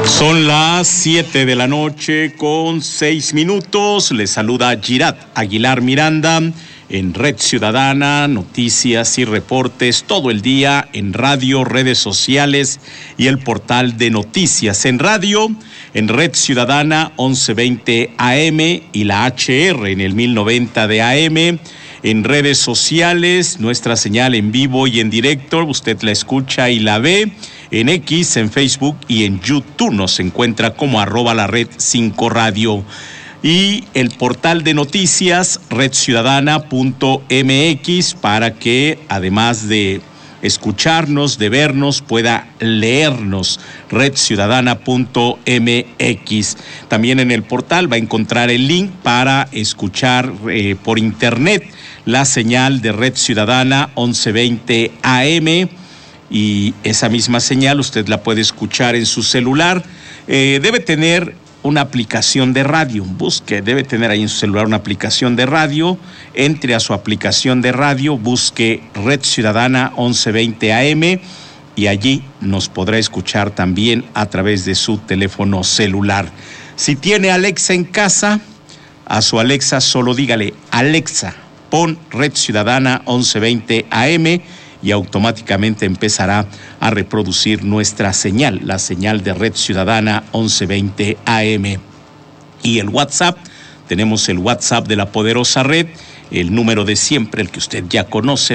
Son las 7 de la noche con 6 minutos. Les saluda Girat Aguilar Miranda en Red Ciudadana, noticias y reportes todo el día en radio, redes sociales y el portal de noticias en radio, en Red Ciudadana 1120 AM y la HR en el 1090 de AM. En redes sociales, nuestra señal en vivo y en directo, usted la escucha y la ve. En X, en Facebook y en YouTube nos encuentra como @lared5radio. Y el portal de noticias, redciudadana.mx, para que además de escucharnos, de vernos, pueda leernos, redciudadana.mx. También en el portal va a encontrar el link para escuchar por internet la señal de Red Ciudadana 1120 AM. Y esa misma señal usted la puede escuchar en su celular. Debe tener una aplicación de radio. Debe tener ahí en su celular una aplicación de radio. Entre a su aplicación de radio, busque Red Ciudadana 1120 AM y allí nos podrá escuchar también a través de su teléfono celular. Si tiene Alexa en casa, a su Alexa solo dígale: Alexa, pon Red Ciudadana 1120 AM. Y automáticamente empezará a reproducir nuestra señal, la señal de Red Ciudadana 1120 AM. Y el WhatsApp, tenemos el WhatsApp de la poderosa red, el número de siempre, el que usted ya conoce,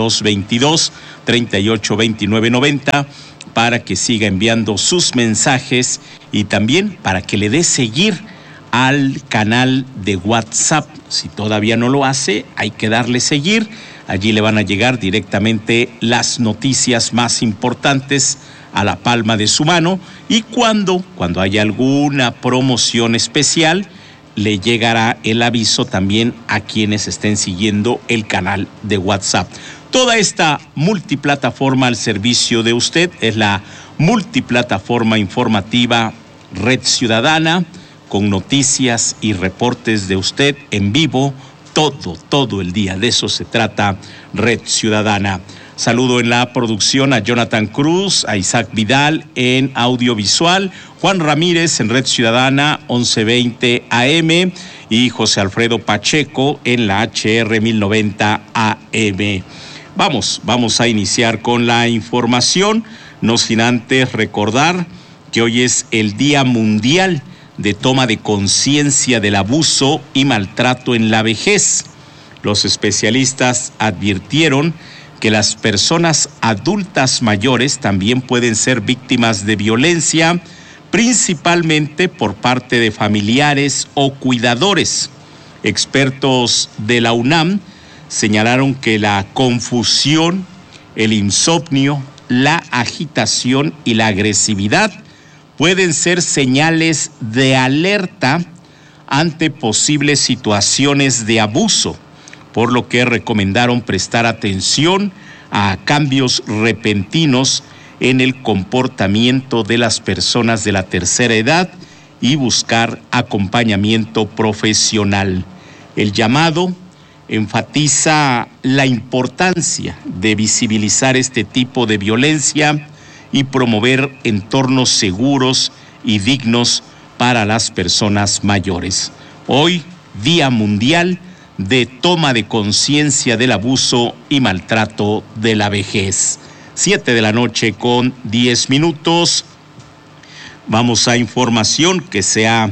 2222-382990, para que siga enviando sus mensajes y también para que le dé seguir al canal de WhatsApp. Si todavía no lo hace, hay que darle seguir. Allí le van a llegar directamente las noticias más importantes a la palma de su mano y cuando haya alguna promoción especial, le llegará el aviso también a quienes estén siguiendo el canal de WhatsApp. Toda esta multiplataforma al servicio de usted es la multiplataforma informativa Red Ciudadana, con noticias y reportes de usted en vivo, todo el día. De eso se trata Red Ciudadana. Saludo en la producción a Jonathan Cruz, a Isaac Vidal en audiovisual, Juan Ramírez en Red Ciudadana 1120 AM y José Alfredo Pacheco en la HR 1090 AM. Vamos a iniciar con la información, no sin antes recordar que hoy es el Día Mundial de toma de conciencia del abuso y maltrato en la vejez. Los especialistas advirtieron que las personas adultas mayores también pueden ser víctimas de violencia, principalmente por parte de familiares o cuidadores. Expertos de la UNAM señalaron que la confusión, el insomnio, la agitación y la agresividad pueden ser señales de alerta ante posibles situaciones de abuso, por lo que recomendaron prestar atención a cambios repentinos en el comportamiento de las personas de la tercera edad y buscar acompañamiento profesional. El llamado enfatiza la importancia de visibilizar este tipo de violencia y promover entornos seguros y dignos para las personas mayores. Hoy, Día Mundial de Toma de Conciencia del Abuso y Maltrato de la Vejez. 7 de la noche con 10 minutos. Vamos a información que se ha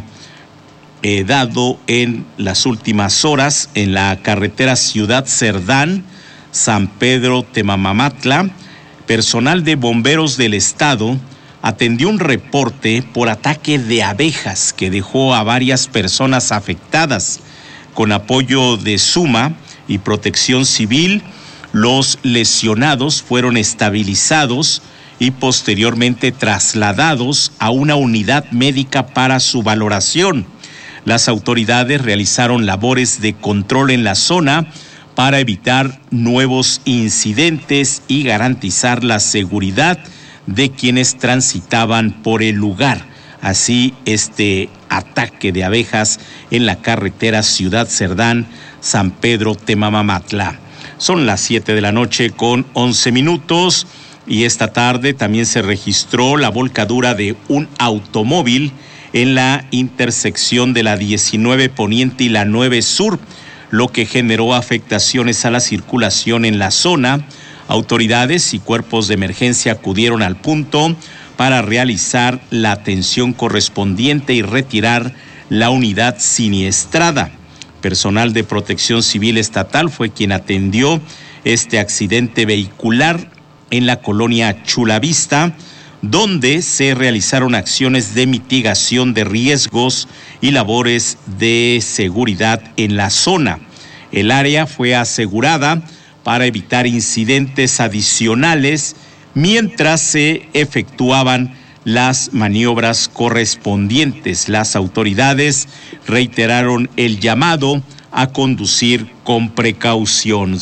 dado en las últimas horas en la carretera Ciudad Cerdán, San Pedro Temamatla. Personal de bomberos del estado atendió un reporte por ataque de abejas que dejó a varias personas afectadas. Con apoyo de SUMA y Protección Civil, los lesionados fueron estabilizados y posteriormente trasladados a una unidad médica para su valoración. Las autoridades realizaron labores de control en la zona para evitar nuevos incidentes y garantizar la seguridad de quienes transitaban por el lugar. Así, este ataque de abejas en la carretera Ciudad Cerdán, San Pedro Temamatla. Son las 7 de la noche con 11 minutos. Y esta tarde también se registró la volcadura de un automóvil en la intersección de la 19 Poniente y la 9 Sur, lo que generó afectaciones a la circulación en la zona. Autoridades y cuerpos de emergencia acudieron al punto para realizar la atención correspondiente y retirar la unidad siniestrada. Personal de Protección Civil Estatal fue quien atendió este accidente vehicular en la colonia Chulavista, donde se realizaron acciones de mitigación de riesgos y labores de seguridad en la zona. El área fue asegurada para evitar incidentes adicionales mientras se efectuaban las maniobras correspondientes. Las autoridades reiteraron el llamado a conducir con precaución.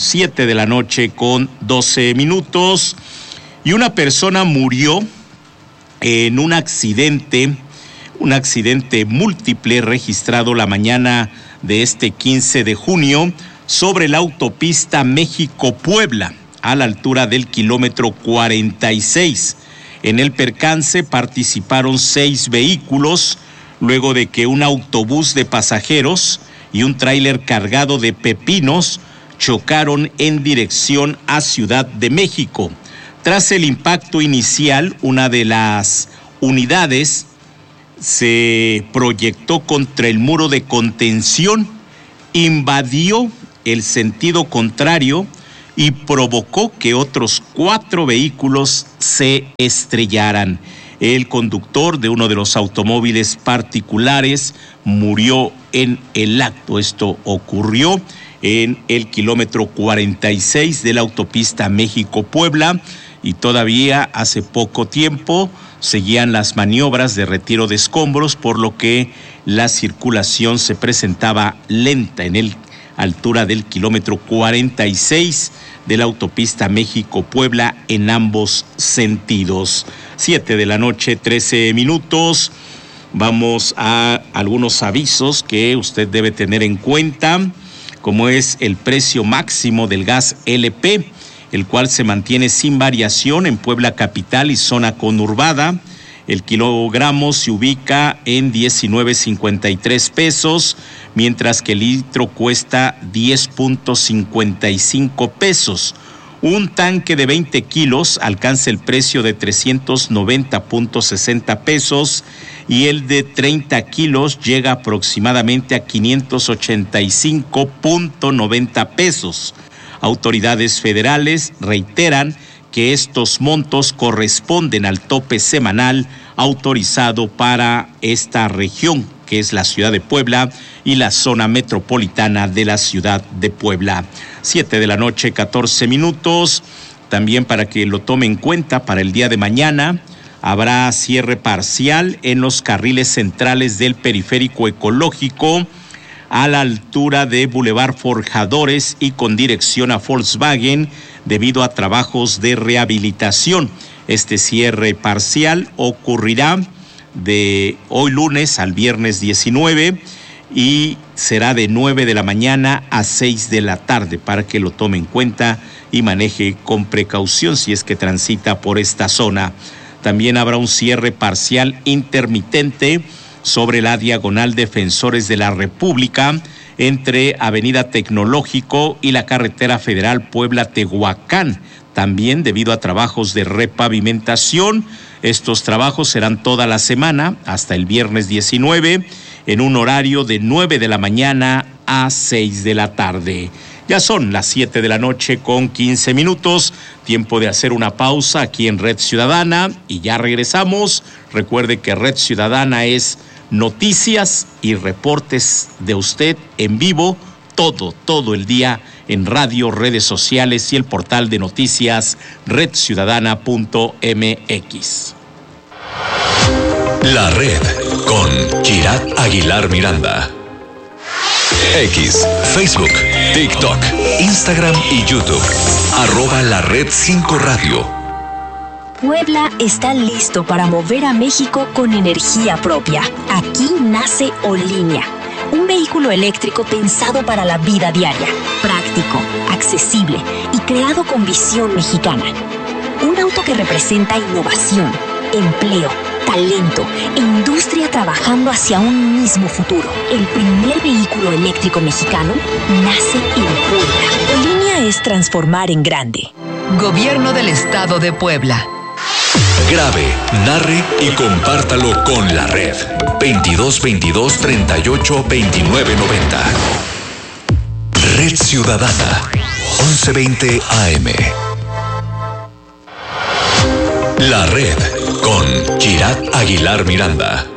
7:12 p.m. Y una persona murió en un accidente múltiple registrado la mañana de este 15 de junio sobre la autopista México-Puebla, a la altura del kilómetro 46. En el percance participaron 6 vehículos, luego de que un autobús de pasajeros y un tráiler cargado de pepinos chocaron en dirección a Ciudad de México. Tras el impacto inicial, una de las unidades se proyectó contra el muro de contención, invadió el sentido contrario y provocó que otros 4 vehículos se estrellaran. El conductor de uno de los automóviles particulares murió en el acto. Esto ocurrió en el kilómetro 46 de la autopista México-Puebla y todavía hace poco tiempo seguían las maniobras de retiro de escombros, por lo que la circulación se presentaba lenta en el altura del kilómetro 46 de la autopista México-Puebla en ambos sentidos. 7:13 p.m. Vamos a algunos avisos que usted debe tener en cuenta, como es el precio máximo del gas LP, el cual se mantiene sin variación en Puebla capital y zona conurbada. El kilogramo se ubica en 19.53 pesos, mientras que el litro cuesta 10.55 pesos. Un tanque de 20 kilos alcanza el precio de 390.60 pesos y el de 30 kilos llega aproximadamente a 585.90 pesos. Autoridades federales reiteran que estos montos corresponden al tope semanal autorizado para esta región, que es la ciudad de Puebla y la zona metropolitana de la ciudad de Puebla. 7:14 p.m. También para que lo tome en cuenta, para el día de mañana habrá cierre parcial en los carriles centrales del periférico ecológico a la altura de Boulevard Forjadores y con dirección a Volkswagen debido a trabajos de rehabilitación. Este cierre parcial ocurrirá de hoy lunes al viernes 19 y será de 9 de la mañana a 6 de la tarde, para que lo tome en cuenta y maneje con precaución si es que transita por esta zona. También habrá un cierre parcial intermitente sobre la diagonal Defensores de la República entre Avenida Tecnológico y la carretera federal Puebla-Tehuacán, también debido a trabajos de repavimentación. Estos trabajos serán toda la semana hasta el viernes 19 en un horario de 9 de la mañana a 6 de la tarde. Ya son las 7:15 p.m, tiempo de hacer una pausa aquí en Red Ciudadana y ya regresamos. Recuerde que Red Ciudadana es noticias y reportes de usted en vivo todo el día en radio, redes sociales y el portal de noticias redciudadana.mx. La Red con Kirat Aguilar Miranda. X, Facebook, TikTok, Instagram y YouTube. @La Red 5 Radio. Puebla está listo para mover a México con energía propia. Aquí nace Olinea, un vehículo eléctrico pensado para la vida diaria, práctico, accesible y creado con visión mexicana. Un auto que representa innovación, empleo, talento e industria trabajando hacia un mismo futuro. El primer vehículo eléctrico mexicano nace en Puebla. Línea es transformar en grande. Gobierno del Estado de Puebla. Grabe, narre y compártalo con la red. 2222 38 29 90. Red Ciudadana. 1120 AM. La red con Chirat Aguilar Miranda.